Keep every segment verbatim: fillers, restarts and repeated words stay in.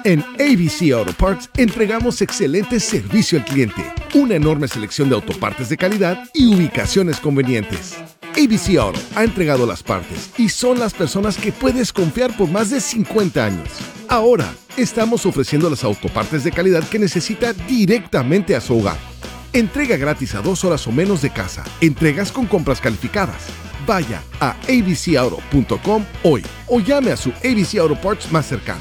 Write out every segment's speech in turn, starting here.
En A B C Auto Parts entregamos excelente servicio al cliente, una enorme selección de autopartes de calidad y ubicaciones convenientes. A B C Auto ha entregado las partes y son las personas que puedes confiar por más de cincuenta años. Ahora, estamos ofreciendo las autopartes de calidad que necesita directamente a su hogar. Entrega gratis a dos horas o menos de casa. Entregas con compras calificadas. Vaya a a b c auto punto com hoy o llame a su A B C Auto Parts más cercano.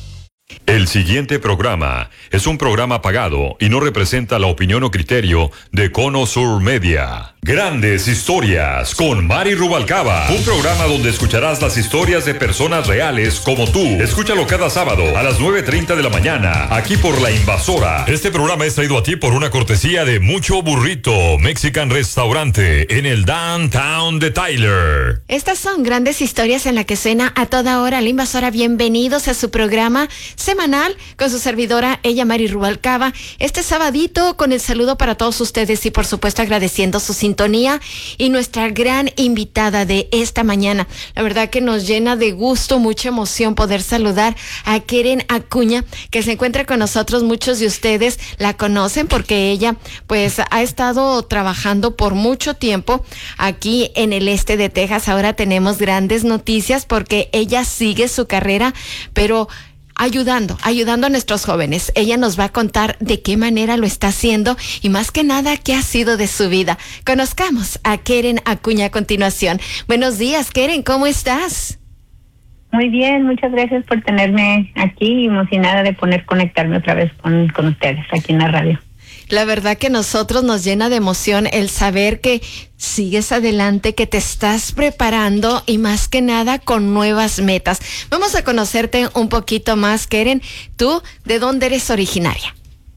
El siguiente programa es un programa pagado y no representa la opinión o criterio de Cono Sur Media. Grandes Historias con Mari Rubalcaba. Un programa donde escucharás las historias de personas reales como tú. Escúchalo cada sábado a las nueve treinta de la mañana, aquí por La Invasora. Este programa es traído a ti por una cortesía de Mucho Burrito Mexican Restaurante en el Downtown de Tyler. Estas son grandes historias en la que suena a toda hora La Invasora. Bienvenidos a su programa semanal con su servidora, ella Mari Rubalcaba. Este sabadito con el saludo para todos ustedes y por supuesto agradeciendo su sintonía y nuestra gran invitada de esta mañana. La verdad que nos llena de gusto, mucha emoción poder saludar a Keren Acuña, que se encuentra con nosotros. Muchos de ustedes la conocen porque ella pues ha estado trabajando por mucho tiempo aquí en el este de Texas. Ahora tenemos grandes noticias porque ella sigue su carrera, pero ayudando, ayudando a nuestros jóvenes. Ella nos va a contar de qué manera lo está haciendo y más que nada qué ha sido de su vida. Conozcamos a Keren Acuña a continuación. Buenos días, Keren, ¿cómo estás? Muy bien, muchas gracias por tenerme aquí, emocionada de poder conectarme otra vez con, con ustedes aquí en la radio. La verdad que nosotros nos llena de emoción el saber que sigues adelante, que te estás preparando y más que nada con nuevas metas. Vamos a conocerte un poquito más, Keren. ¿Tú de dónde eres originaria?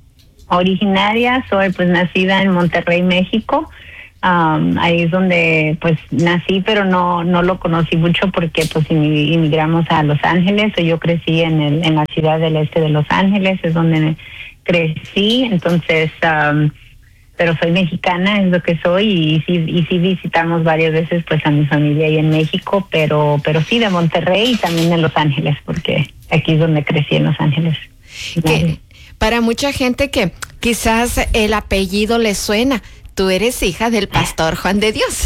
Originaria, soy pues nacida en Monterrey, México. Um, ahí es donde pues nací, pero no no lo conocí mucho porque pues inmigramos a Los Ángeles. O yo crecí en el en la ciudad del este de Los Ángeles, es donde crecí, entonces, um, pero soy mexicana, es lo que soy, y sí, y sí visitamos varias veces pues a mi familia ahí en México, pero, pero sí de Monterrey y también de Los Ángeles, porque aquí es donde crecí en Los Ángeles. Que para mucha gente que quizás el apellido le suena, tú eres hija del pastor Juan de Dios.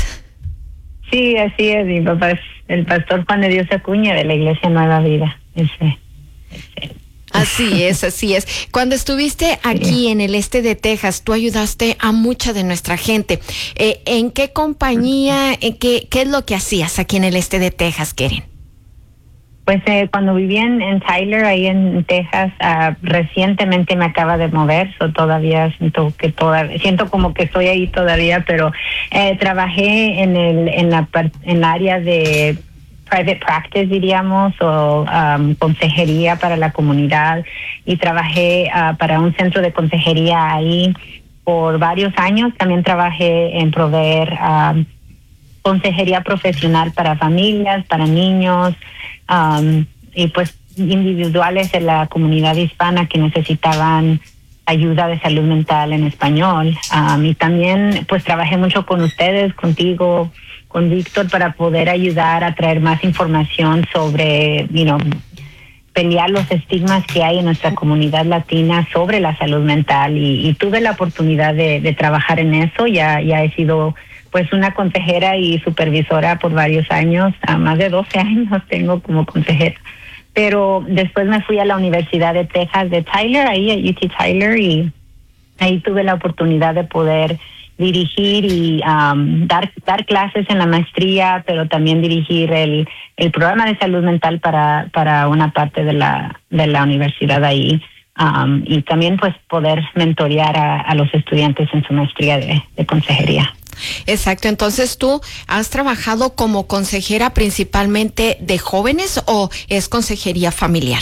Sí, así es, mi papá es el pastor Juan de Dios Acuña de la Iglesia Nueva Vida, ese, ese. Así es, así es. Cuando estuviste aquí en el este de Texas, tú ayudaste a mucha de nuestra gente. Eh, ¿En qué compañía, en qué, qué es lo que hacías aquí en el este de Texas, Keren? Pues eh, cuando viví en, en Tyler, ahí en Texas, uh, recientemente me acaba de mover, so todavía siento que toda, siento como que estoy ahí todavía, pero eh, trabajé en el en la en la área de private practice, diríamos, o um, consejería para la comunidad, y trabajé uh, para un centro de consejería ahí por varios años. También trabajé en proveer um, consejería profesional para familias, para niños, um, y pues individuales de la comunidad hispana que necesitaban ayuda de salud mental en español. Um, y también pues trabajé mucho con ustedes, contigo, con Víctor, para poder ayudar a traer más información sobre, you know, pelear los estigmas que hay en nuestra comunidad latina sobre la salud mental. Y, y tuve la oportunidad de, de trabajar en eso. Ya, ya he sido pues una consejera y supervisora por varios años, a más de doce años tengo como consejera. Pero después me fui a la Universidad de Texas de Tyler, ahí a U T Tyler, y ahí tuve la oportunidad de poder dirigir y um, dar dar clases en la maestría, pero también dirigir el el programa de salud mental para para una parte de la de la universidad ahí, um, y también pues poder mentorear a, a los estudiantes en su maestría de, de consejería. Exacto. Entonces, ¿tú has trabajado como consejera principalmente de jóvenes o es consejería familiar?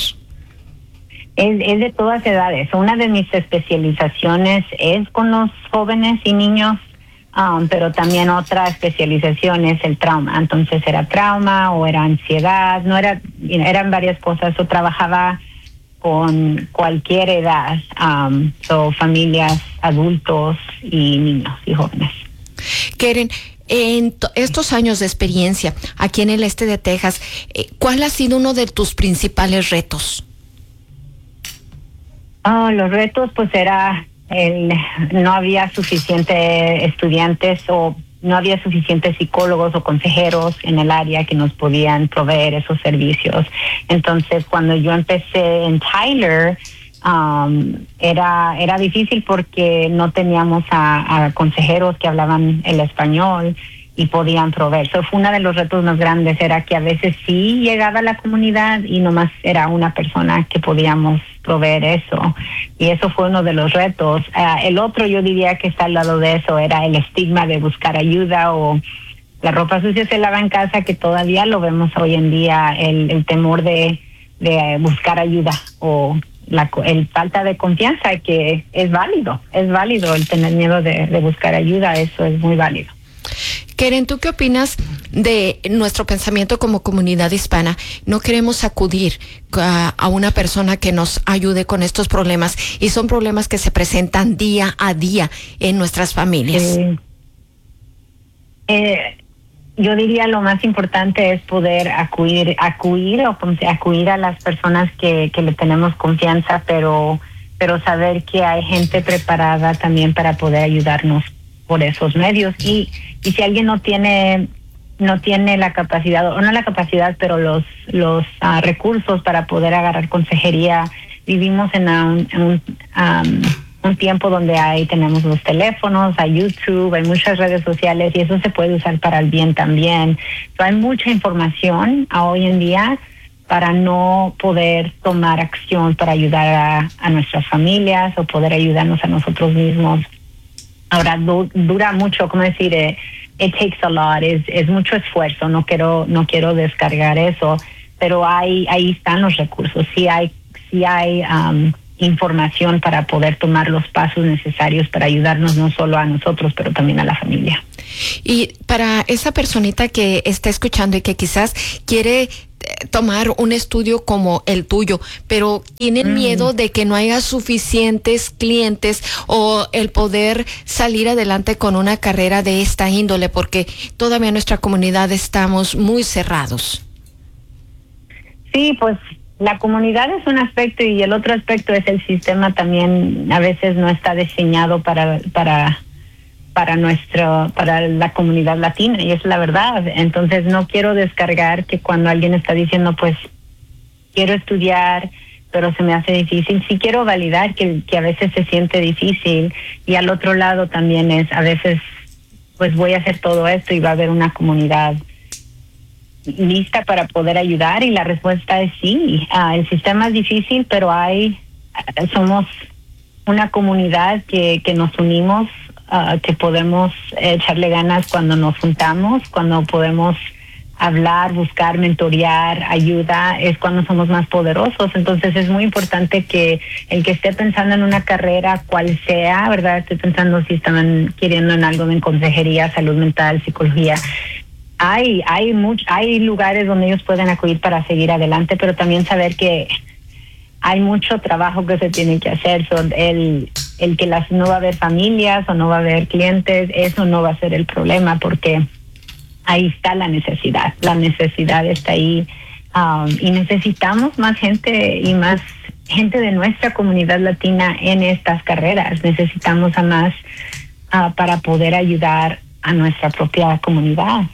Es, es de todas edades. Una de mis especializaciones es con los jóvenes y niños, um, pero también otra especialización es el trauma. Entonces era trauma o era ansiedad, no era, eran varias cosas. O trabajaba con cualquier edad, um, so familias, adultos y niños y jóvenes. Keren, en estos años de experiencia aquí en el este de Texas, ¿cuál ha sido uno de tus principales retos? Oh, los retos, pues era el, no había suficiente estudiantes o no había suficientes psicólogos o consejeros en el área que nos podían proveer esos servicios. Entonces, cuando yo empecé en Tyler, um, era era difícil porque no teníamos a, a consejeros que hablaban el español y podían proveer. Eso fue uno de los retos más grandes, era que a veces sí llegaba a la comunidad y nomás era una persona que podíamos proveer eso. Y eso fue uno de los retos. Uh, el otro, yo diría que está al lado de eso, era el estigma de buscar ayuda o la ropa sucia se lava en casa, que todavía lo vemos hoy en día, el, el temor de, de buscar ayuda o la el falta de confianza, que es válido, es válido el tener miedo de, de buscar ayuda, eso es muy válido. Keren, ¿tú qué opinas de nuestro pensamiento como comunidad hispana? No queremos acudir a, a una persona que nos ayude con estos problemas, y son problemas que se presentan día a día en nuestras familias. Eh, eh, yo diría lo más importante es poder acudir, acudir o acudir a las personas que, que le tenemos confianza, pero, pero saber que hay gente preparada también para poder ayudarnos por esos medios. Y, y si alguien no tiene no tiene la capacidad, o no la capacidad, pero los los uh, recursos para poder agarrar consejería, vivimos en un, en un, um, un tiempo donde hay tenemos los teléfonos, hay YouTube, hay muchas redes sociales, y eso se puede usar para el bien también. So, hay mucha información a hoy en día para no poder tomar acción para ayudar a, a nuestras familias o poder ayudarnos a nosotros mismos. Ahora du, dura mucho, como decir, eh, it takes a lot, es, es mucho esfuerzo, no quiero no quiero descargar eso, pero hay ahí están los recursos, sí hay sí hay um, información para poder tomar los pasos necesarios para ayudarnos no solo a nosotros, pero también a la familia. Y para esa personita que está escuchando y que quizás quiere tomar un estudio como el tuyo, pero tienen mm. miedo de que no haya suficientes clientes o el poder salir adelante con una carrera de esta índole, porque todavía en nuestra comunidad estamos muy cerrados. Sí, pues la comunidad es un aspecto, y el otro aspecto es el sistema también a veces no está diseñado para para para nuestro, para la comunidad latina, y es la verdad. Entonces no quiero descargar que cuando alguien está diciendo, pues, quiero estudiar, pero se me hace difícil, sí quiero validar que, que a veces se siente difícil, y al otro lado también es, a veces, pues voy a hacer todo esto y va a haber una comunidad lista para poder ayudar, y la respuesta es sí. Uh, el sistema es difícil, pero hay, somos una comunidad que, que nos unimos, Uh, que podemos echarle ganas cuando nos juntamos, cuando podemos hablar, buscar, mentorear, ayuda, es cuando somos más poderosos. Entonces es muy importante que el que esté pensando en una carrera, cual sea, ¿verdad? Estoy pensando si están queriendo en algo de consejería, salud mental, psicología. Hay, hay, much, hay lugares donde ellos pueden acudir para seguir adelante, pero también saber que hay mucho trabajo que se tiene que hacer. So, el, el que las no va a haber familias o no va a haber clientes, eso no va a ser el problema, porque ahí está la necesidad. La necesidad está ahí, um, y necesitamos más gente y más gente de nuestra comunidad latina en estas carreras. Necesitamos a más uh, para poder ayudar a nuestra propia comunidad.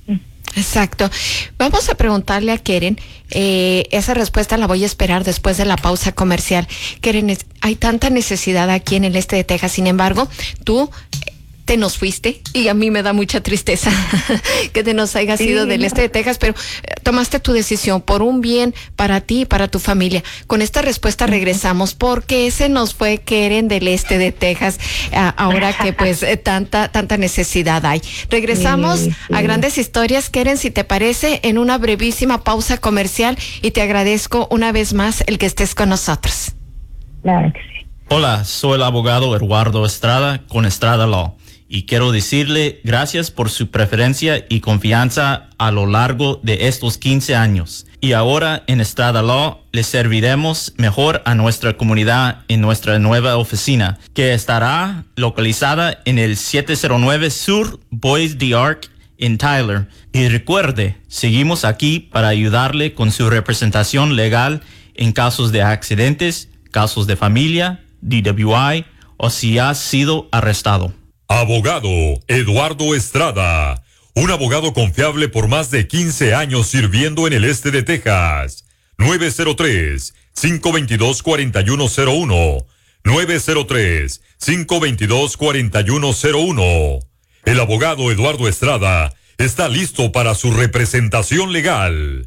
Exacto. Vamos a preguntarle a Keren, eh, esa respuesta la voy a esperar después de la pausa comercial. Keren, hay tanta necesidad aquí en el este de Texas, sin embargo, tú te nos fuiste, y a mí me da mucha tristeza que te nos hayas sí, ido del este de Texas, pero tomaste tu decisión por un bien para ti y para tu familia. Con esta respuesta regresamos, porque ese nos fue Keren del este de Texas, uh, ahora que pues tanta tanta necesidad hay. Regresamos sí, sí. a Grandes Historias, Keren, si te parece, en una brevísima pausa comercial, y te agradezco una vez más el que estés con nosotros. Claro que sí. Hola, soy el abogado Eduardo Estrada con Estrada Law, y quiero decirle gracias por su preferencia y confianza a lo largo de estos quince años. Y ahora en Estrada Law le serviremos mejor a nuestra comunidad en nuestra nueva oficina, que estará localizada en el siete cero nueve Sur Boys de Arc en Tyler. Y recuerde, seguimos aquí para ayudarle con su representación legal en casos de accidentes, casos de familia, D W I o si has sido arrestado. Abogado Eduardo Estrada, un abogado confiable por más de quince años sirviendo en el este de Texas. nueve cero tres, cinco dos dos, cuatro uno cero uno. nueve cero tres, cinco dos dos, cuatro uno cero uno. El abogado Eduardo Estrada está listo para su representación legal.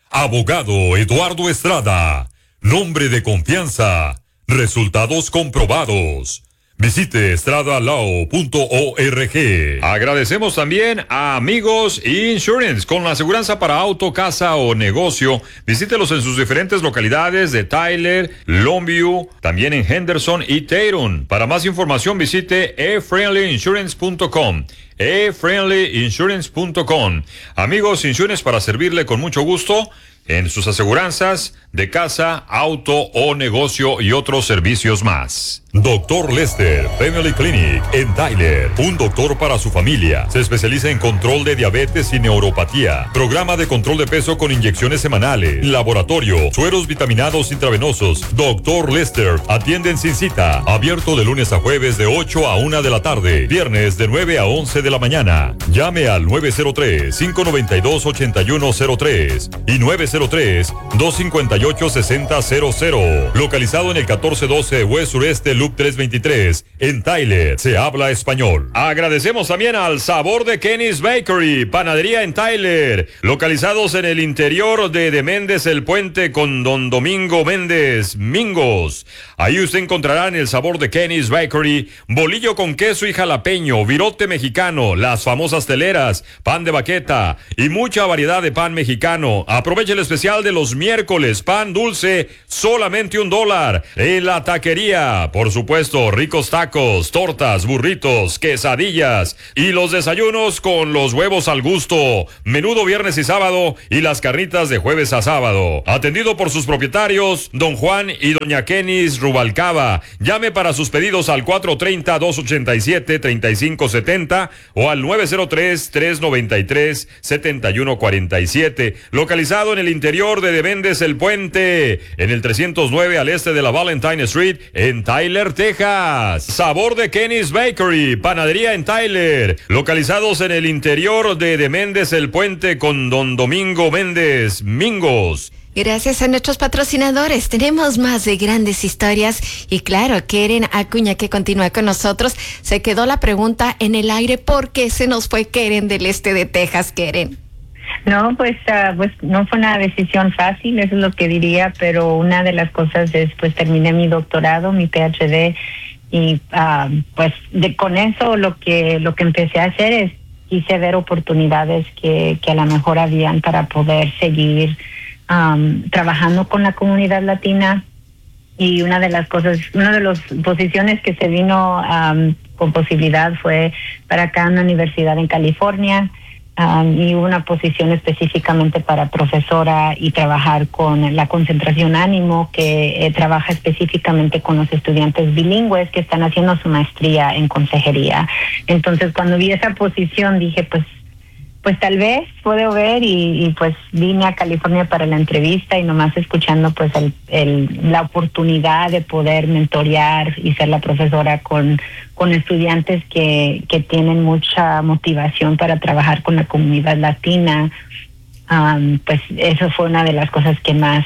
Abogado Eduardo Estrada, nombre de confianza, resultados comprobados. Visite estrada law punto org. Agradecemos también a Amigos Insurance con la aseguranza para auto, casa o negocio. Visítelos en sus diferentes localidades de Tyler, Longview, también en Henderson y Tatum. Para más información visite e friendly insurance punto com. e friendly insurance punto com. Amigos Insurance, para servirle con mucho gusto en sus aseguranzas de casa, auto o negocio y otros servicios más. Doctor Lester Family Clinic en Tyler, un doctor para su familia. Se especializa en control de diabetes y neuropatía, programa de control de peso con inyecciones semanales, laboratorio, sueros vitaminados intravenosos. Doctor Lester atienden sin cita, abierto de lunes a jueves de ocho a una de la tarde, viernes de nueve a once de la mañana. Llame al nueve cero tres, cinco nueve dos, ocho uno cero tres y nueve cero tres, dos cinco ocho, seis cero cero cero. Localizado en el catorce doce West Sureste Loop trescientos veintitrés en Tyler. Se habla español. Agradecemos también al Sabor de Kenny's Bakery, panadería en Tyler, localizados en el interior de De Méndez el Puente con Don Domingo Méndez Mingos. Ahí usted encontrará en el Sabor de Kenny's Bakery bolillo con queso y jalapeño, virote mexicano, las famosas teleras, pan de baqueta y mucha variedad de pan mexicano. Aproveche el especial de los miércoles, pan dulce, solamente un dólar. En la taquería, por supuesto, ricos tacos, tortas, burritos, quesadillas y los desayunos con los huevos al gusto, menudo viernes y sábado y las carnitas de jueves a sábado. Atendido por sus propietarios, don Juan y doña Kenis Rubalcaba. Llame para sus pedidos al cuatro tres cero, dos ocho siete, tres cinco siete cero o al nueve cero tres, tres nueve tres, siete uno cuatro siete. Localizado en el interior de De Méndez el Puente, en el trescientos nueve al este de la Valentine Street, en Tyler, Texas. Sabor de Kenny's Bakery, panadería en Tyler, localizados en el interior de De Méndez el Puente con Don Domingo Méndez Mingos. Gracias a nuestros patrocinadores, tenemos más de grandes historias y claro, Keren Acuña que continúa con nosotros. Se quedó la pregunta en el aire, ¿por qué se nos fue Keren del este de Texas, Keren? No, pues, uh, pues no fue una decisión fácil, eso es lo que diría, pero una de las cosas es, pues terminé mi doctorado, mi P H D, y uh, pues de, con eso lo que lo que empecé a hacer es quise ver oportunidades que, que a lo mejor habían para poder seguir um, trabajando con la comunidad latina. Y una de las cosas, una de las posiciones que se vino um, con posibilidad fue para acá en una universidad en California. Um, y una posición específicamente para profesora y trabajar con la concentración ánimo que eh, trabaja específicamente con los estudiantes bilingües que están haciendo su maestría en consejería. Entonces cuando vi esa posición dije pues pues tal vez puedo ver y, y pues vine a California para la entrevista y nomás escuchando pues el, el, la oportunidad de poder mentorear y ser la profesora con, con estudiantes que, que tienen mucha motivación para trabajar con la comunidad latina. Um, pues eso fue una de las cosas que más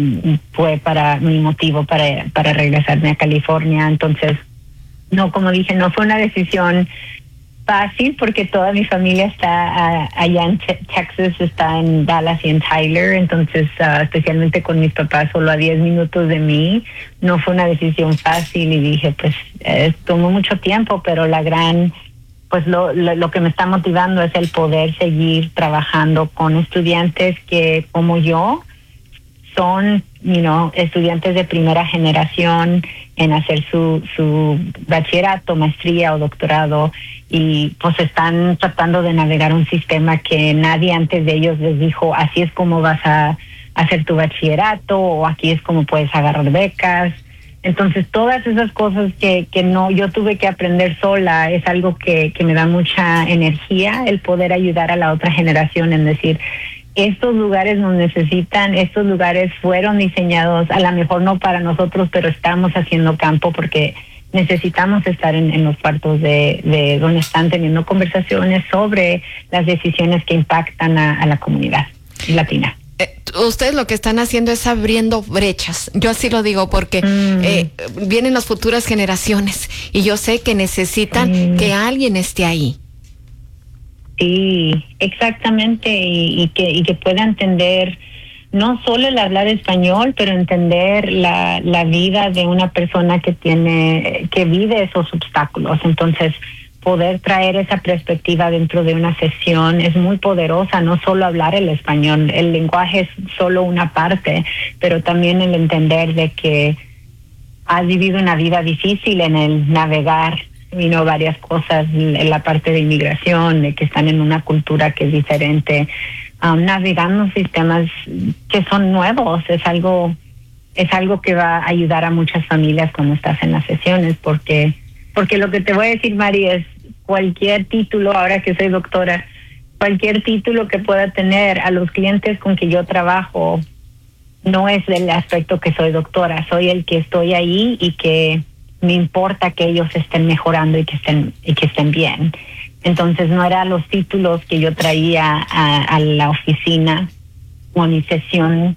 fue para mi motivo para, para regresarme a California. Entonces, no, como dije, no fue una decisión fácil porque toda mi familia está uh, allá en te- Texas, está en Dallas y en Tyler, entonces uh, especialmente con mis papás solo a diez minutos de mí, no fue una decisión fácil y dije pues eh, tomó mucho tiempo, pero la gran, pues lo, lo, lo que me está motivando es el poder seguir trabajando con estudiantes que como yo son, you know, estudiantes de primera generación en hacer su, su bachillerato, maestría o doctorado y pues están tratando de navegar un sistema que nadie antes de ellos les dijo, así es como vas a hacer tu bachillerato o aquí es como puedes agarrar becas. Entonces todas esas cosas que, que no yo tuve que aprender sola es algo que, que me da mucha energía, el poder ayudar a la otra generación en decir, estos lugares nos necesitan, estos lugares fueron diseñados, a lo mejor no para nosotros, pero estamos haciendo campo porque necesitamos estar en, en los cuartos de, de donde están teniendo conversaciones sobre las decisiones que impactan a, a la comunidad latina. Eh, ustedes lo que están haciendo es abriendo brechas. Yo así lo digo porque mm. eh, vienen las futuras generaciones y yo sé que necesitan mm. que alguien esté ahí. Sí, exactamente, y, y que y que pueda entender no solo el hablar español, pero entender la, la vida de una persona que tiene, que vive esos obstáculos. Entonces, poder traer esa perspectiva dentro de una sesión es muy poderosa, no solo hablar el español, el lenguaje es solo una parte, pero también el entender de que has vivido una vida difícil en el navegar y no varias cosas en la parte de inmigración, de que están en una cultura que es diferente, um, navegando sistemas que son nuevos, es algo es algo que va a ayudar a muchas familias cuando estás en las sesiones, porque porque lo que te voy a decir, Mari, es cualquier título, ahora que soy doctora, cualquier título que pueda tener, a los clientes con que yo trabajo, no es del aspecto que soy doctora, soy el que estoy ahí y que me importa que ellos estén mejorando y que estén y que estén bien. Entonces no eran los títulos que yo traía a, a la oficina o a mi sesión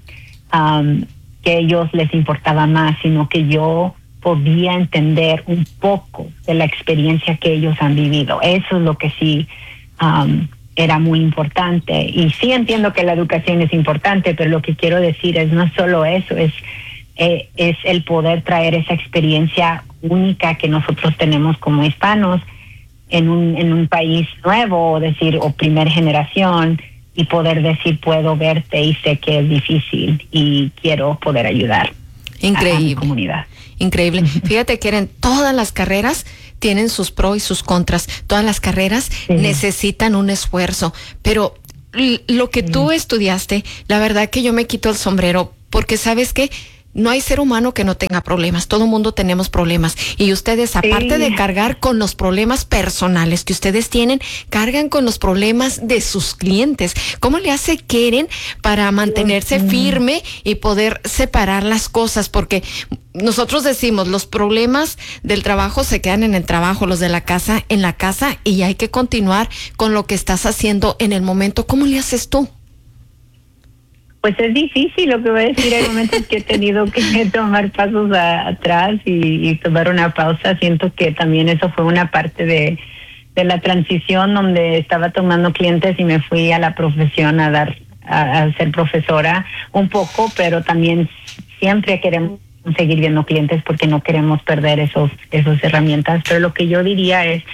um, que a ellos les importaba más, sino que yo podía entender un poco de la experiencia que ellos han vivido. Eso es lo que sí um, era muy importante. Y sí entiendo que la educación es importante, pero lo que quiero decir es no solo eso, es eh, es el poder traer esa experiencia única que nosotros tenemos como hispanos en un en un país nuevo, o decir, o primer generación, y poder decir, puedo verte y sé que es difícil y quiero poder ayudar. Increíble. A mi comunidad. Increíble. Fíjate que en todas las carreras tienen sus pros y sus contras. Todas las carreras sí. necesitan un esfuerzo, pero lo que sí. tú estudiaste, la verdad que yo me quito el sombrero, porque ¿sabes qué? No hay ser humano que no tenga problemas, todo mundo tenemos problemas, y ustedes, aparte sí. de cargar con los problemas personales que ustedes tienen, cargan con los problemas de sus clientes. ¿Cómo le hace Keren para mantenerse sí. firme y poder separar las cosas? Porque nosotros decimos, los problemas del trabajo se quedan en el trabajo, los de la casa en la casa, y hay que continuar con lo que estás haciendo en el momento. ¿Cómo le haces tú? Pues es difícil, lo que voy a decir. Hay momentos que he tenido que tomar pasos a, atrás y, y tomar una pausa. Siento que también eso fue una parte de, de la transición, donde estaba tomando clientes y me fui a la profesión a dar a, a ser profesora un poco, pero también siempre queremos seguir viendo clientes porque no queremos perder esos esas herramientas. Pero lo que yo diría es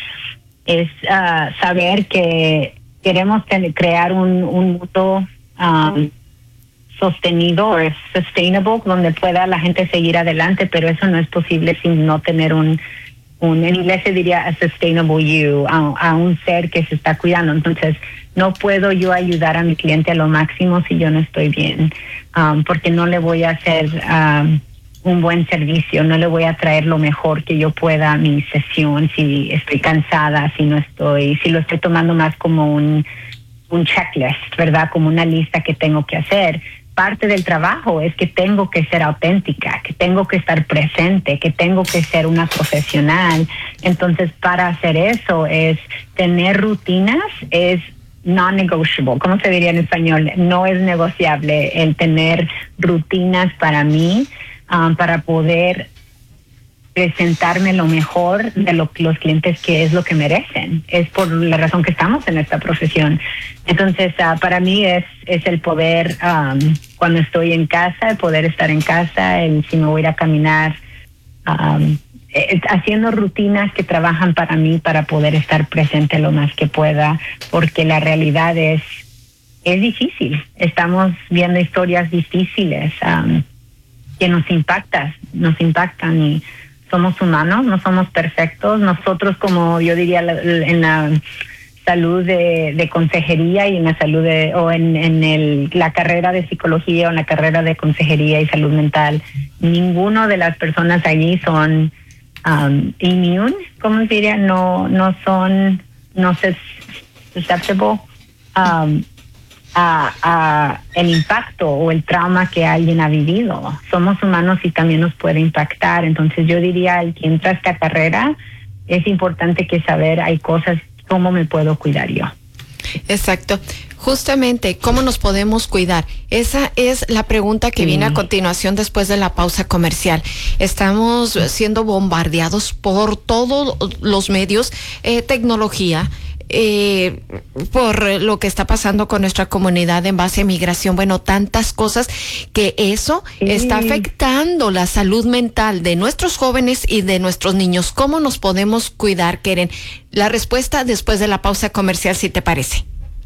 es uh, saber que queremos tener, crear un, un mundo um, sostenido o sustainable, donde pueda la gente seguir adelante, pero eso no es posible sin no tener un, un en inglés se diría a sustainable you, a, a un ser que se está cuidando. Entonces, no puedo yo ayudar a mi cliente a lo máximo si yo no estoy bien, um, porque no le voy a hacer um, un buen servicio, no le voy a traer lo mejor que yo pueda a mi sesión si estoy cansada, si no estoy, si lo estoy tomando más como un, un checklist, ¿verdad? Como una lista que tengo que hacer. Parte del trabajo es que tengo que ser auténtica, que tengo que estar presente, que tengo que ser una profesional. Entonces, para hacer eso es tener rutinas, es non-negotiable. ¿Cómo se diría en español? No es negociable el tener rutinas para mí, um, para poder presentarme lo mejor de lo, los clientes, que es lo que merecen. Es por la razón que estamos en esta profesión. Entonces, uh, para mí es, es el poder, um, cuando estoy en casa, el poder estar en casa, el si me voy a ir a caminar, um, eh, haciendo rutinas que trabajan para mí, para poder estar presente lo más que pueda, porque la realidad es, es difícil. Estamos viendo historias difíciles um, que nos impactan, nos impactan y somos humanos, no somos perfectos. Nosotros, como yo diría, en la salud de, de consejería y en la salud de, o en, en el, la carrera de psicología o en la carrera de consejería y salud mental, ninguno de las personas allí son um, immune, ¿cómo se diría? No, no son, no se susceptible. Um, a, a el impacto o el trauma que alguien ha vivido. Somos humanos y también nos puede impactar. Entonces yo diría, al que entra a esta carrera, es importante que saber, hay cosas, cómo me puedo cuidar yo. Exacto. Justamente, ¿cómo nos podemos cuidar? Esa es la pregunta que sí. viene a continuación después de la pausa comercial. Estamos siendo bombardeados por todos los medios, eh, tecnología, eh, por lo que está pasando con nuestra comunidad en base a migración. Bueno, tantas cosas que eso sí. está afectando la salud mental de nuestros jóvenes y de nuestros niños. ¿Cómo nos podemos cuidar, Keren? La respuesta después de la pausa comercial, si te parece.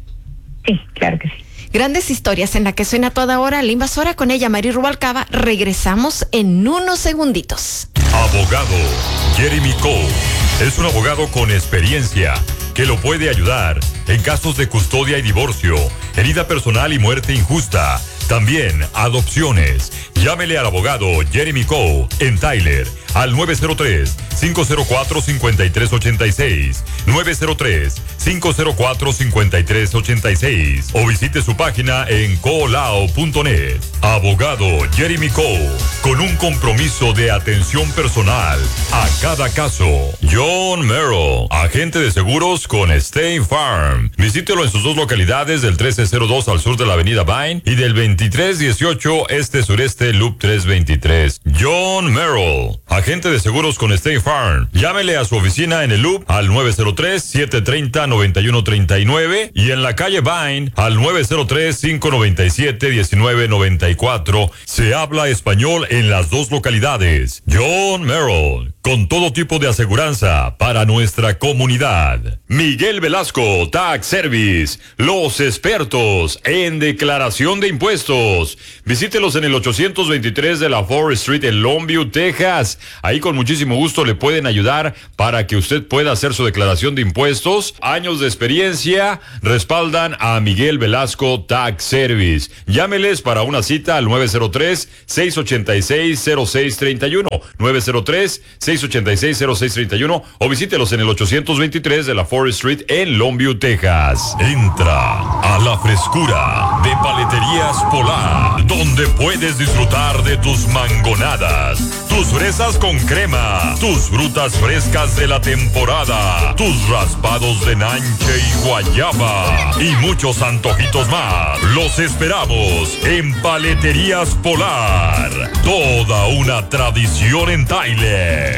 Sí, claro que sí. Grandes historias en la que suena toda hora la invasora, con ella Mari Rubalcaba. Regresamos en unos segunditos. Abogado Jeremy Cole es un abogado con experiencia que lo puede ayudar en casos de custodia y divorcio, herida personal y muerte injusta. También adopciones. Llámele al abogado Jeremy Cole en Tyler al nueve cero tres, cinco cero cuatro, cinco tres ocho seis, nueve cero tres, cinco cero cuatro, cinco tres ocho seis, o visite su página en colao punto net. Abogado Jeremy Cole, con un compromiso de atención personal a cada caso. John Merrill, agente de seguros con State Farm. Visítelo en sus dos localidades, del trece cero dos al sur de la avenida Vine y del veintitrés dieciocho este-sureste Loop trescientos veintitrés. John Merrill, agente de seguros con State Farm. Llámele a su oficina en el Loop al nueve cero tres, siete tres cero, nueve uno tres nueve y en la calle Vine al nueve cero tres, cinco nueve siete, uno nueve nueve cuatro. Se habla español en las dos localidades. John Merrill, con todo tipo de aseguranza para nuestra comunidad. Miguel Velasco Tax Service, los expertos en declaración de impuestos. Visítelos en el ochocientos veintitrés de la Forest Street en Longview, Texas. Ahí con muchísimo gusto le pueden ayudar para que usted pueda hacer su declaración de impuestos. Años de experiencia respaldan a Miguel Velasco Tax Service. Llámeles para una cita al nueve cero tres, seis ocho seis, cero seis tres uno, nueve cero tres, seis ocho seis, cero seis tres uno, o visítelos en el ochocientos veintitrés de la Forest Street en Longview, Texas. Entra a la frescura de Paleterías Polar, donde puedes disfrutar de tus mangonadas, tus fresas con crema, tus frutas frescas de la temporada, tus raspados de nanche y guayaba y muchos antojitos más. Los esperamos en Paleterías Polar, toda una tradición en Tyler.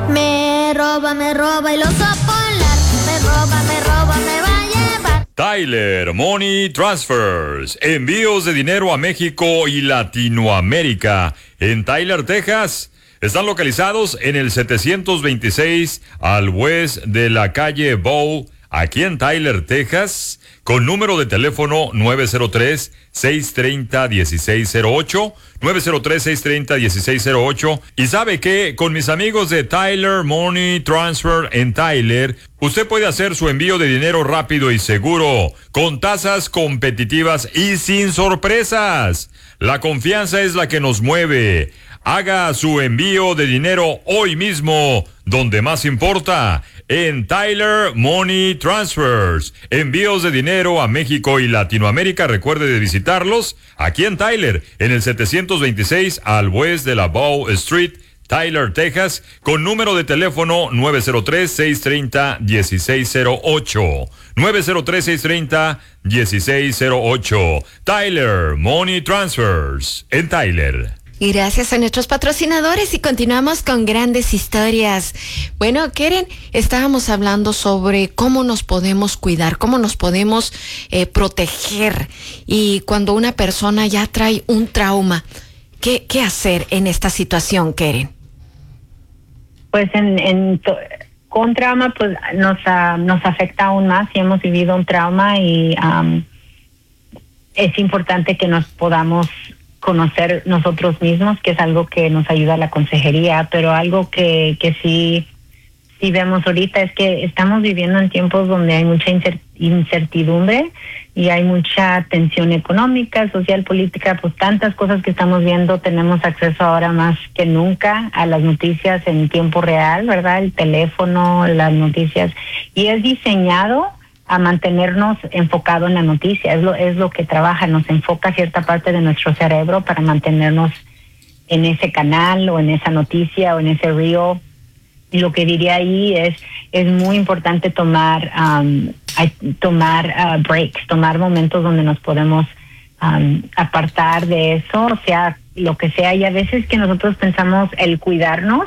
Me roba, me roba el oso polar, me roba, me roba, me va a llevar. Tyler Money Transfers, envíos de dinero a México y Latinoamérica. En Tyler, Texas, están localizados en el setecientos veintiséis al west de la calle Bow, aquí en Tyler, Texas, con número de teléfono nueve cero tres, seis tres cero, uno seis cero ocho, nueve cero tres, seis tres cero, uno seis cero ocho. Y sabe que con mis amigos de Tyler Money Transfer en Tyler, usted puede hacer su envío de dinero rápido y seguro, con tasas competitivas y sin sorpresas. La confianza es la que nos mueve. Haga su envío de dinero hoy mismo, donde más importa, en Tyler Money Transfers. Envíos de dinero a México y Latinoamérica. Recuerde de visitarlos aquí en Tyler, en el setecientos veintiséis al west de la Bow Street, Tyler, Texas, con número de teléfono nueve cero tres, seis tres cero, uno seis cero ocho. nueve cero tres, seis tres cero, uno seis cero ocho. Tyler Money Transfers en Tyler. Y gracias a nuestros patrocinadores, y continuamos con grandes historias. Bueno, Keren, estábamos hablando sobre cómo nos podemos cuidar, cómo nos podemos eh, proteger. Y cuando una persona ya trae un trauma, ¿qué, qué hacer en esta situación, Keren? Pues en, en to, con trauma, pues nos, uh, nos afecta aún más si hemos vivido un trauma, y um, es importante que nos podamos conocer nosotros mismos, que es algo que nos ayuda a la consejería, pero algo que, que sí, sí vemos ahorita es que estamos viviendo en tiempos donde hay mucha incertidumbre y hay mucha tensión económica, social, política, pues tantas cosas que estamos viendo. Tenemos acceso ahora más que nunca a las noticias en tiempo real, ¿verdad? El teléfono, las noticias, y es diseñado a mantenernos enfocados en la noticia. Es lo, es lo que trabaja, nos enfoca cierta parte de nuestro cerebro para mantenernos en ese canal o en esa noticia o en ese reel. Y lo que diría ahí es, es muy importante tomar, um, tomar uh, breaks, tomar momentos donde nos podemos um, apartar de eso, o sea, lo que sea. Y a veces que nosotros pensamos el cuidarnos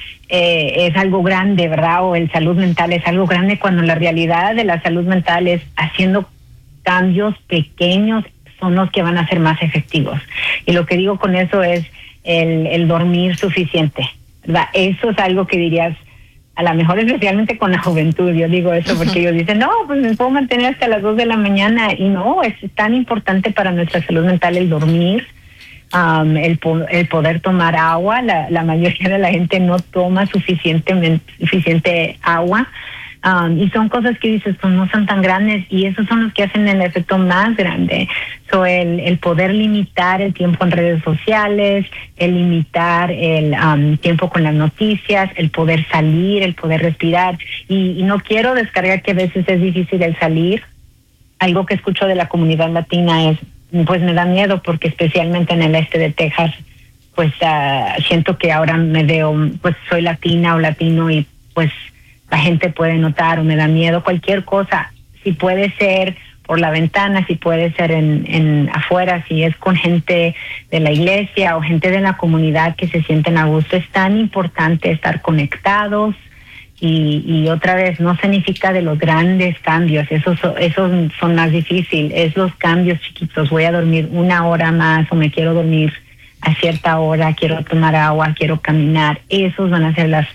eh, es algo grande, ¿verdad? O el salud mental es algo grande, cuando la realidad de la salud mental es haciendo cambios pequeños son los que van a ser más efectivos. Y lo que digo con eso es el, el dormir suficiente, ¿verdad? Eso es algo que dirías, a lo mejor especialmente con la juventud, yo digo eso porque ellos dicen, no, pues me puedo mantener hasta las dos de la mañana, y no, es tan importante para nuestra salud mental el dormir, um, el, el poder tomar agua. La, la mayoría de la gente no toma suficientemente, suficiente agua, um, y son cosas que dices, pues no son tan grandes, y esos son los que hacen el efecto más grande. So, el, el poder limitar el tiempo en redes sociales, el limitar el um, tiempo con las noticias, el poder salir, el poder respirar. Y, y no quiero descargar que a veces es difícil el salir. Algo que escucho de la comunidad latina es, pues me da miedo, porque especialmente en el este de Texas, pues uh, siento que ahora me veo, pues soy latina o latino, y pues la gente puede notar, o me da miedo cualquier cosa. Si puede ser por la ventana, si puede ser en, en afuera, si es con gente de la iglesia o gente de la comunidad que se sienten a gusto. Es tan importante estar conectados, y, y otra vez, no significa de los grandes cambios, esos, esos son más difíciles, es los cambios chiquitos. Voy a dormir una hora más, o me quiero dormir a cierta hora, quiero tomar agua, quiero caminar. Esos van a ser las,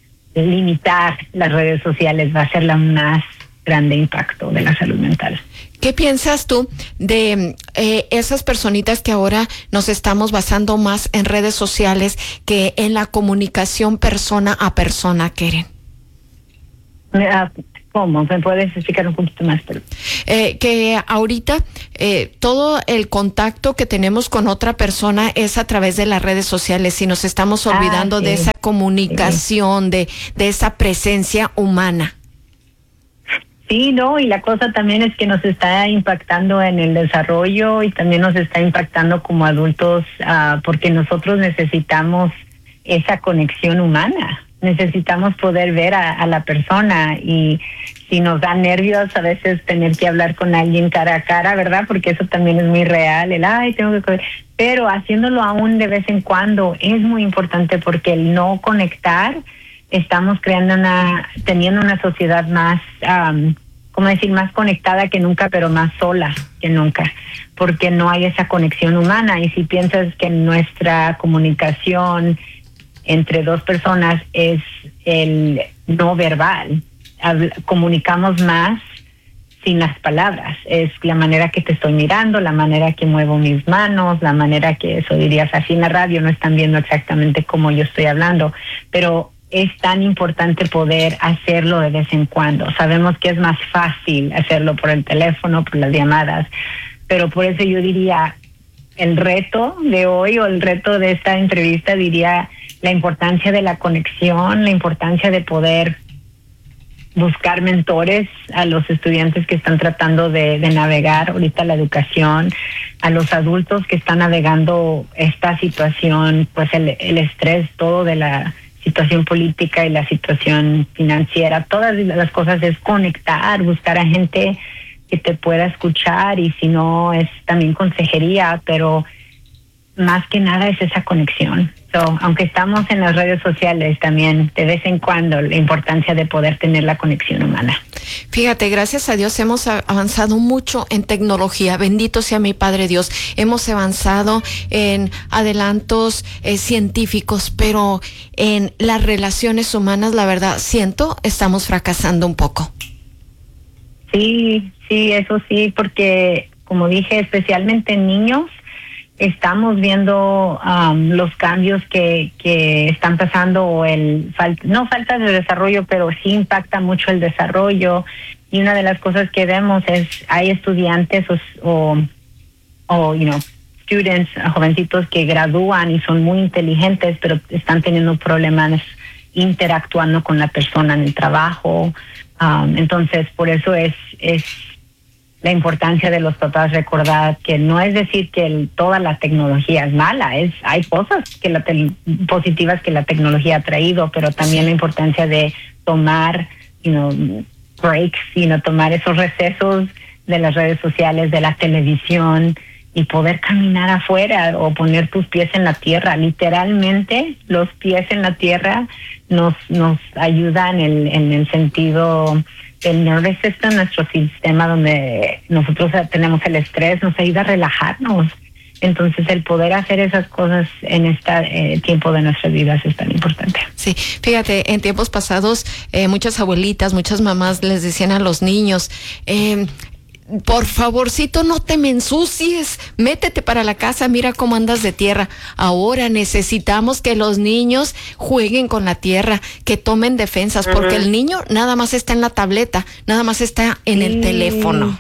limitar las redes sociales va a ser la más grande impacto de la salud mental. ¿Qué piensas tú de eh, esas personitas que ahora nos estamos basando más en redes sociales que en la comunicación persona a persona, Keren? ¿Cómo? ¿Me puedes explicar un poquito más? Eh, que ahorita eh, todo el contacto que tenemos con otra persona es a través de las redes sociales, y nos estamos olvidando ah, sí. de esa comunicación, sí. de, de esa presencia humana. Sí, no, y la cosa también es que nos está impactando en el desarrollo, y también nos está impactando como adultos, uh, porque nosotros necesitamos esa conexión humana. Necesitamos poder ver a, a la persona, y si nos da nervios a veces tener que hablar con alguien cara a cara, ¿verdad? Porque eso también es muy real, el ay, tengo que... Pero haciéndolo aún de vez en cuando es muy importante, porque el no conectar, estamos creando una, teniendo una sociedad más, um, ¿cómo decir? Más conectada que nunca, pero más sola que nunca, porque no hay esa conexión humana. Y si piensas que nuestra comunicación entre dos personas es el no verbal, Habl- comunicamos más sin las palabras, es la manera que te estoy mirando, la manera que muevo mis manos, la manera que, eso dirías así en la radio, no están viendo exactamente cómo yo estoy hablando, pero es tan importante poder hacerlo de vez en cuando. Sabemos que es más fácil hacerlo por el teléfono, por las llamadas, pero por eso yo diría, el reto de hoy, o el reto de esta entrevista, diría la importancia de la conexión, la importancia de poder buscar mentores a los estudiantes que están tratando de, de navegar ahorita la educación, a los adultos que están navegando esta situación, pues el, el estrés, todo de la situación política y la situación financiera, todas las cosas, es conectar, buscar a gente que te pueda escuchar, y si no es también consejería, pero más que nada es esa conexión. So, aunque estamos en las redes sociales, también de vez en cuando la importancia de poder tener la conexión humana. Fíjate, gracias a Dios hemos avanzado mucho en tecnología. Bendito sea mi Padre Dios. Hemos avanzado en adelantos eh, científicos, pero en las relaciones humanas, la verdad, siento, estamos fracasando un poco. Sí, sí, eso sí, porque como dije, especialmente en niños, estamos viendo um, los cambios que, que están pasando, o el fal- no falta de desarrollo, pero sí impacta mucho el desarrollo. Y una de las cosas que vemos es, hay estudiantes o, o, o you know, students, jovencitos que gradúan y son muy inteligentes, pero están teniendo problemas interactuando con la persona en el trabajo, Um, entonces, por eso es, es la importancia de los papás recordar que no es decir que el, toda la tecnología es mala, es hay cosas que la te, positivas que la tecnología ha traído, pero también la importancia de tomar, you know, breaks, you know, tomar esos recesos de las redes sociales, de la televisión, y poder caminar afuera o poner tus pies en la tierra. Literalmente, los pies en la tierra nos nos ayudan en, en el sentido del nervous system, nuestro sistema donde nosotros tenemos el estrés, nos ayuda a relajarnos. Entonces, el poder hacer esas cosas en este eh, tiempo de nuestras vidas es tan importante. Sí, fíjate, en tiempos pasados, eh, muchas abuelitas, muchas mamás les decían a los niños, eh, por favorcito no te me ensucies, métete para la casa, mira cómo andas de tierra. Ahora necesitamos que los niños jueguen con la tierra, que tomen defensas, uh-huh. porque el niño nada más está en la tableta, nada más está en sí. el teléfono.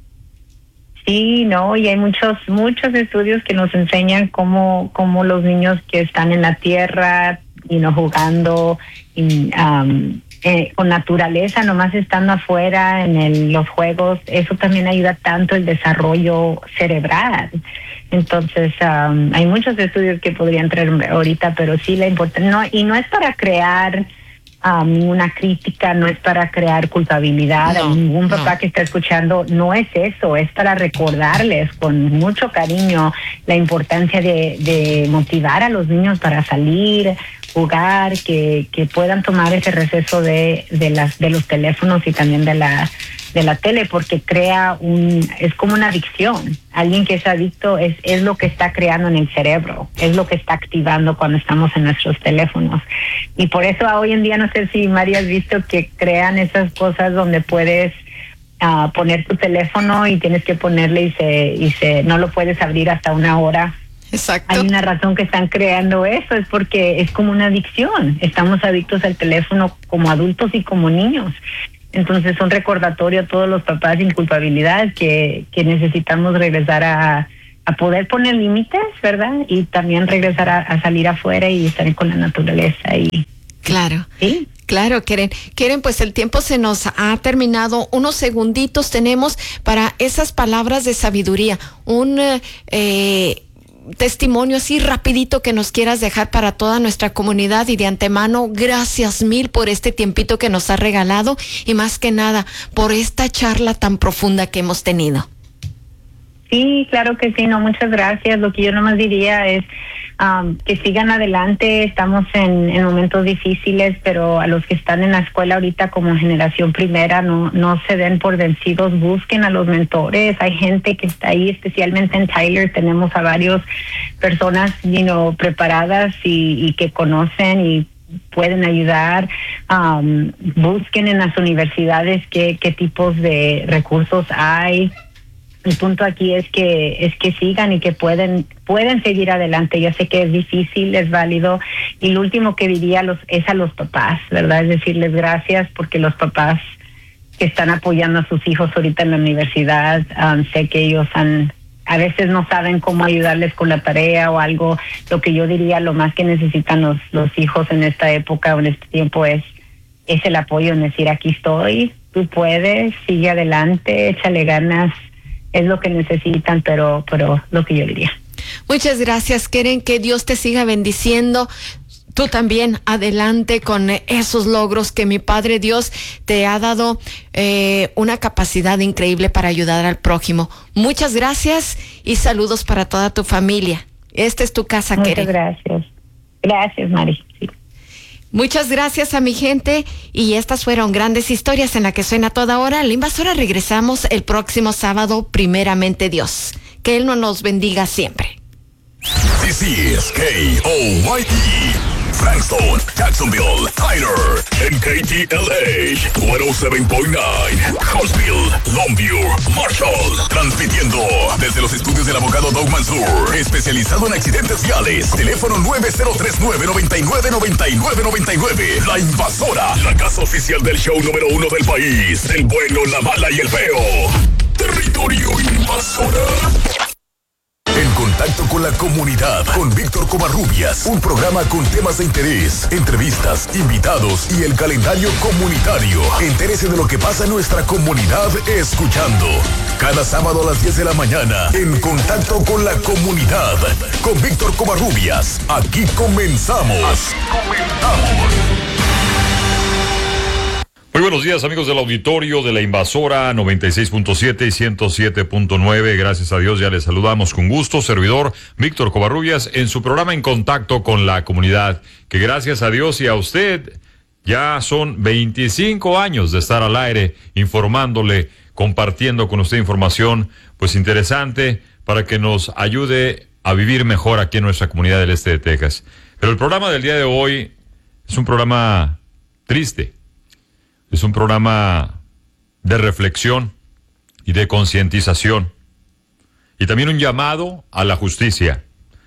Sí, no, y hay muchos muchos estudios que nos enseñan cómo cómo los niños que están en la tierra y no jugando y, um, eh, con naturaleza, nomás estando afuera en el, los juegos, eso también ayuda tanto el desarrollo cerebral. Entonces, um, hay muchos estudios que podrían traer ahorita, pero sí la importancia, no, y no es para crear Um, ninguna crítica, no es para crear culpabilidad no, a ningún papá no. que está escuchando, no es eso, es para recordarles con mucho cariño la importancia de, de motivar a los niños para salir, jugar, que, que puedan tomar ese receso de, de las de los teléfonos y también de la de la tele, porque crea un, es como una adicción. Alguien que es adicto es, es lo que está creando en el cerebro, es lo que está activando cuando estamos en nuestros teléfonos. Y por eso hoy en día, no sé si María has visto que crean esas cosas donde puedes uh, poner tu teléfono y tienes que ponerle y se, y se, no lo puedes abrir hasta una hora. Exacto. Hay una razón que están creando eso, es porque es como una adicción. Estamos adictos al teléfono como adultos y como niños. Entonces, un recordatorio a todos los papás sin culpabilidad que, que necesitamos regresar a, a poder poner límites, ¿verdad? Y también regresar a, a salir afuera y estar con la naturaleza. Y claro. ¿Sí? Claro, Keren. Keren, pues el tiempo se nos ha terminado. Unos segunditos tenemos para esas palabras de sabiduría. Un... Eh, testimonio así rapidito que nos quieras dejar para toda nuestra comunidad, y de antemano gracias mil por este tiempito que nos ha regalado y más que nada por esta charla tan profunda que hemos tenido. Sí, claro que sí, no, muchas gracias. Lo que yo nomás diría es um, que sigan adelante. Estamos en, en momentos difíciles, pero a los que están en la escuela ahorita como generación primera, no no se den por vencidos, busquen a los mentores. Hay gente que está ahí, especialmente en Tyler, tenemos a varias personas, you know, preparadas y, y que conocen y pueden ayudar. Um, busquen en las universidades qué, qué tipos de recursos hay. El punto aquí es que es que sigan y que pueden pueden seguir adelante. Yo sé que es difícil, es válido, y lo último que diría los, es a los papás, ¿verdad? Es decirles gracias, porque los papás que están apoyando a sus hijos ahorita en la universidad, um, sé que ellos han a veces no saben cómo ayudarles con la tarea o algo. Lo que yo diría, lo más que necesitan los los hijos en esta época o en este tiempo es es el apoyo, en decir aquí estoy, tú puedes, sigue adelante, échale ganas. Es lo que necesitan, pero pero lo que yo diría. Muchas gracias, Keren, que Dios te siga bendiciendo. Tú también adelante con esos logros que mi Padre Dios te ha dado, eh, una capacidad increíble para ayudar al prójimo. Muchas gracias y saludos para toda tu familia. Esta es tu casa, Keren. Muchas gracias. Gracias, Mari. Sí. Muchas gracias a mi gente, y estas fueron Grandes Historias en la que suena toda hora. La Invasora regresamos el próximo sábado, primeramente Dios. Que Él nos bendiga siempre. This is K O Y E, Frankston, Jacksonville, Tyler, and K T L A, ciento siete punto nueve, Huntsville, Longview, Marshall, transmitiendo desde los estudios del abogado Doug Mansour, especializado en accidentes viales. Teléfono nueve cero tres nueve, nueve nueve nueve nueve nueve nueve. La Invasora, la casa oficial del show número uno del país, el bueno, la mala y el feo. Territorio Invasora. En contacto contacto con la comunidad con Víctor Covarrubias, un programa con temas de interés, entrevistas, invitados y el calendario comunitario. Entérese de lo que pasa en nuestra comunidad escuchando. Cada sábado a las diez de la mañana, en Contacto con la Comunidad, con Víctor Covarrubias. Aquí comenzamos. Aquí comenzamos. Muy buenos días, amigos del auditorio de la Invasora noventa y seis punto siete y ciento siete punto nueve. Gracias a Dios, ya les saludamos con gusto. Servidor Víctor Covarrubias en su programa En Contacto con la Comunidad, que gracias a Dios y a usted ya son veinticinco años de estar al aire informándole, compartiendo con usted información pues interesante para que nos ayude a vivir mejor aquí en nuestra comunidad del este de Texas. Pero el programa del día de hoy es un programa triste. Es un programa de reflexión y de concientización. Y también un llamado a la justicia.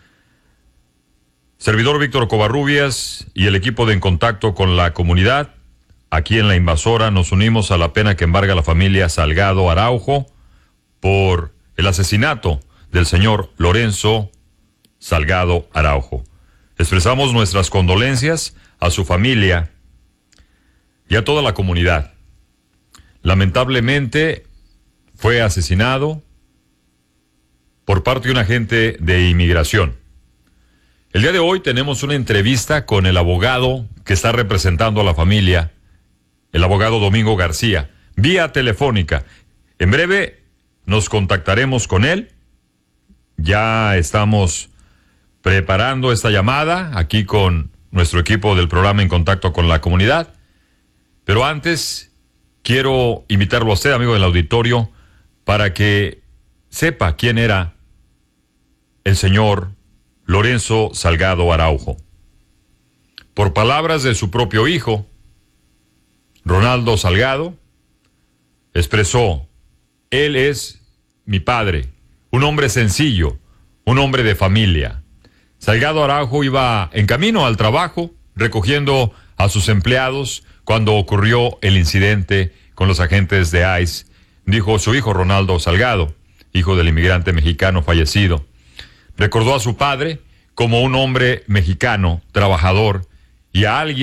Servidor Víctor Covarrubias y el equipo de En Contacto con la Comunidad, aquí en La Invasora, nos unimos a la pena que embarga la familia Salgado Araujo por el asesinato del señor Lorenzo Salgado Araujo. Expresamos nuestras condolencias a su familia y a toda la comunidad. Lamentablemente fue asesinado por parte de un agente de inmigración. El día de hoy tenemos una entrevista con el abogado que está representando a la familia, el abogado Domingo García, vía telefónica. En breve nos contactaremos con él. Ya estamos preparando esta llamada aquí con nuestro equipo del programa En Contacto con la Comunidad. Pero antes, quiero invitarlo a usted, amigo del auditorio, para que sepa quién era el señor Lorenzo Salgado Araujo. Por palabras de su propio hijo, Ronaldo Salgado, expresó: él es mi padre, un hombre sencillo, un hombre de familia. Salgado Araujo iba en camino al trabajo, recogiendo a sus empleados, cuando ocurrió el incidente con los agentes de ICE, dijo su hijo Ronaldo Salgado, hijo del inmigrante mexicano fallecido. Recordó a su padre como un hombre mexicano, trabajador, y a alguien